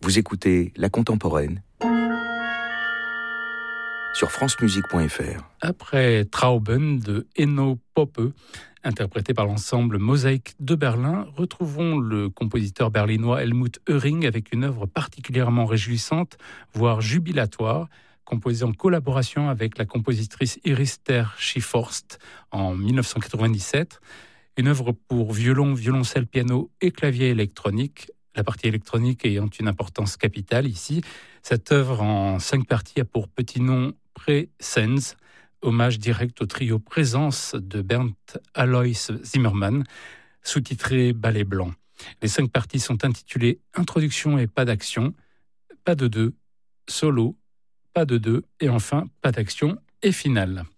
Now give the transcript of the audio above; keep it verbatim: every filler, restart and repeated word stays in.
Vous écoutez La Contemporaine sur francemusique point f r. Après Trauben de Enno Poppe, interprété par l'ensemble Mosaïque de Berlin, retrouvons le compositeur berlinois Helmut Höring avec une œuvre particulièrement réjouissante, voire jubilatoire, composée en collaboration avec la compositrice Iris Ter-Schieforst en dix-neuf cent quatre-vingt-dix-sept. Une œuvre pour violon, violoncelle, piano et clavier électronique, la partie électronique ayant une importance capitale ici. Cette œuvre en cinq parties a pour petit nom Präsenz, hommage direct au trio Présence de Bernd Alois Zimmermann, sous-titré Ballet blanc. Les cinq parties sont intitulées Introduction et pas d'action, pas de deux, solo, pas de deux et enfin pas d'action et finale.